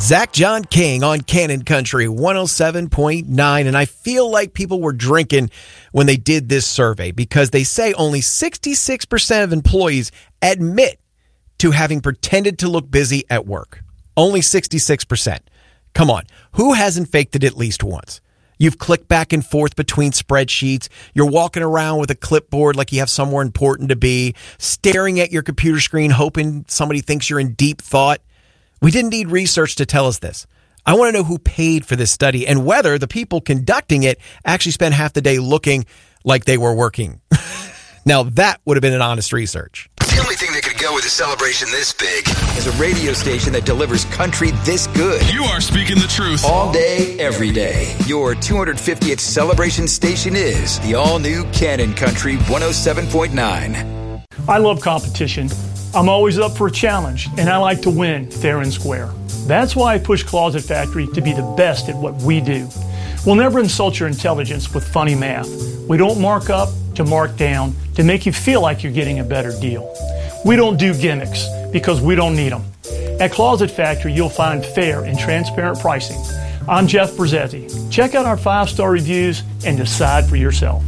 Zach John King on Cannon Country 107.9. And I feel like people were drinking when they did this survey because they say only 66% of employees admit to having pretended to look busy at work. Only 66%. Come on. Who hasn't faked it at least once? You've clicked back and forth between spreadsheets. You're walking around with a clipboard like you have somewhere important to be, staring at your computer screen, hoping somebody thinks you're in deep thought. We didn't need research to tell us this. I want to know who paid for this study and whether the people conducting it actually spent half the day looking like they were working. Now, that would have been an honest research. The only thing that could go with a celebration this big is a radio station that delivers country this good. You are speaking the truth. All day, every day. Your 250th celebration station is the all-new Cannon Country 107.9. I love competition. I'm always up for a challenge, and I like to win fair and square. That's why I push Closet Factory to be the best at what we do. We'll never insult your intelligence with funny math. We don't mark up to mark down to make you feel like you're getting a better deal. We don't do gimmicks because we don't need them. At Closet Factory, you'll find fair and transparent pricing. I'm Jeff Brzezzi. Check out our 5-star reviews and decide for yourself.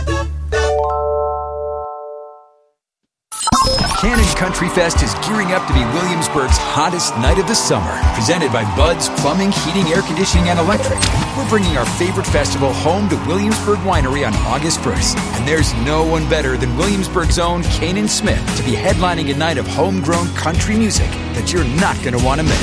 Cannon Country Fest is gearing up to be Williamsburg's hottest night of the summer. Presented by Bud's Plumbing, Heating, Air Conditioning, and Electric. We're bringing our favorite festival home to Williamsburg Winery on August 1st. And there's no one better than Williamsburg's own Kanan Smith to be headlining a night of homegrown country music that you're not going to want to miss.